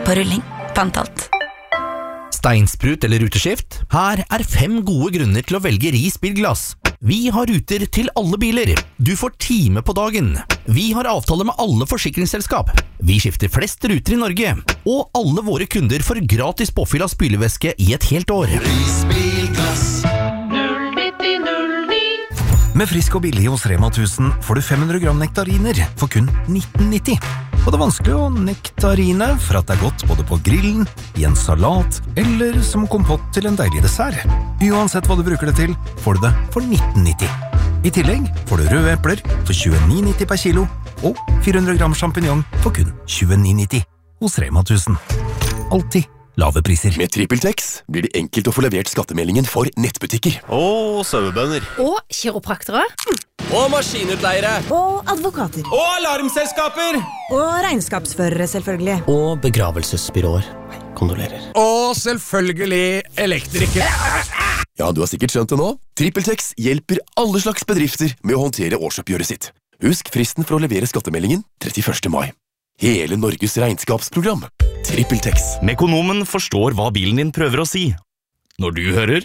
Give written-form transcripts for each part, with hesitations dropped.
På rulling fant alt. Steinsprut eller ruteskift? Her 5 gode grunner til å velge Ris Bilglass. Vi har ruter til alle biler. Du får time på dagen. Vi har avtale med alle forsikringsselskap. Vi skifter flest ruter i Norge. Og alle våre kunder får gratis påfyll av spylevæske i et helt år. Ris Bilglass 09009. Med Frisk og billig hos Rema 1000 får du 500 gram nektariner for kun 19,90. Og det er vanskelig å nektarine for at det er godt både på grillen, i en salat eller som kompott til en deilig dessert. Uansett hva du bruker det til, får du det for 19,90. I tillegg får du røde epler for 29,90 per kilo og 400 gram champignon for kun 29,90 hos Rema 1000. Alltid lave priser. Med TrippelTex blir det enkelt å få levert skattemeldingen for nettbutikker. Og sauebønder. Og kiropraktere. Og maskinutleiere. Og advokater. Og alarmselskaper. Og regnskapsførere, selvfølgelig. Og begravelsesbyråer. Kondolerer. Og selvfølgelig elektrikere. Ja, du har sikkert skjønt det nå. TrippelTex hjelper alle slags bedrifter med å håndtere årsoppgjøret sitt. Husk fristen for å levere skattemeldingen 31. mai. Hele Norges regnskapsprogram. TrippelTex. Mekonomen forstår hva bilen din prøver å si. Når du hører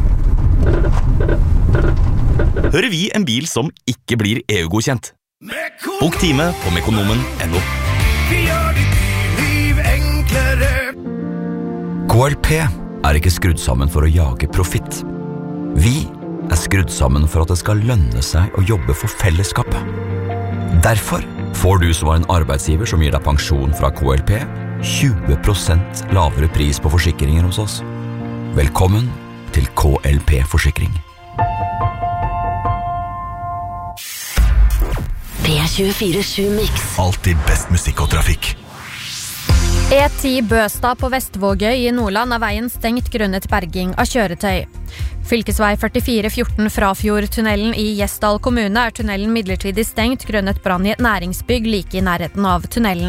vi en bil som ikke blir EU-godkjent. Bok time på mekonomen.no. Vi gjør ditt liv enklere. KLP ikke skrudd sammen for å jage profitt. Vi skrudd sammen for at det skal lønne seg å jobbe for fellesskapet. Derfor får du som var en arbeidsgiver som gir deg pensjon fra KLP 20% lavere pris på forsikringer hos oss. Velkommen til KLP Forsikring. P24 Mix. Alltid best musikk og trafikk. E10 Bøstad på Vestvågøy i Nordland veien stengt grunnet berging av kjøretøy. Fylkesvei 4414 Frafjordtunnelen i Gjesdal kommune tunnelen midlertidig stengt grunnet brann i et næringsbygg like i nærheten av tunnelen.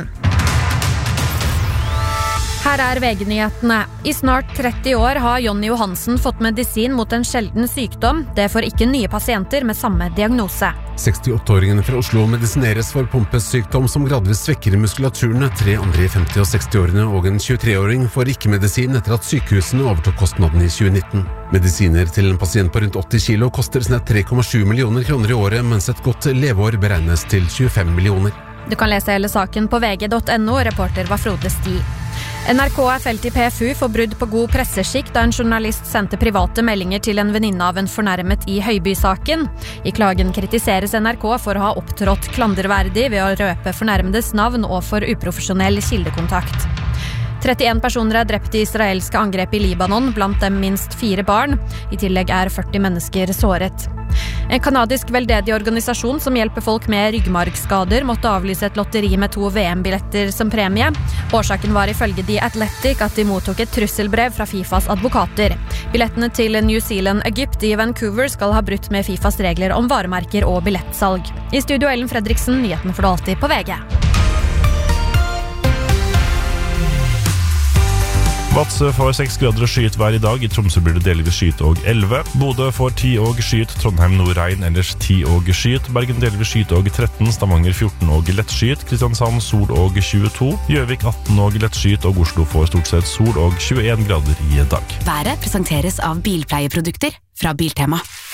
Her VG-nyhetene. I snart 30 år har Jonny Johansen fått medisin mot en sjelden sykdom. Det får ikke nye pasienter med samme diagnose. 68-åringen fra Oslo medisineres for pumpesykdom som gradvis svekker muskulaturene. 3 andre i 50- og 60-årene og en 23-åring får ikke medisin etter at sykehusene overtok kostnaden i 2019. Medisiner til en pasient på rundt 80 kilo koster snett 3,7 millioner kroner i året, mens et godt leveår beregnes til 25 millioner. Du kan lese hele saken på vg.no, reporter var Frode Sti. NRK felt i PFU for brudd på god presseskikk da en journalist sendte private meldinger til en venninne av en fornærmet i Høyby-saken. I klagen kritiseres NRK for å ha opptrådt klanderverdig ved å røpe fornærmedes navn og for uprofesjonell kildekontakt. 31 personer drept i israelske angrep i Libanon, blant dem minst 4 barn. I tillegg 40 mennesker såret. En kanadisk veldedig organisasjon som hjelper folk med ryggmargskader måtte avlyse et lotteri med 2 VM-billetter som premie. Årsaken var ifølge The Athletic at de mottok et trusselbrev fra FIFAs advokater. Billettene til New Zealand-Egypt i Vancouver skal ha brutt med FIFAs regler om varemerker og billettsalg. I studio Ellen Fredriksen, nyheten får du alltid på VG. Vadsø får 6 grader og skyet vær i dag. I Tromsø blir det delvis skyet og 11. Bodø får 10 og skyet. Trondheim nordregn, ellers 10 og skyet. Bergen delvis skyet og 13. Stavanger 14 og lettskyet. Kristiansand sol og 22. Gjøvik 18 og lettskyet. Og Oslo får stort sett sol og 21 grader i dag. Været presenteres av bilpleieprodukter fra Biltema.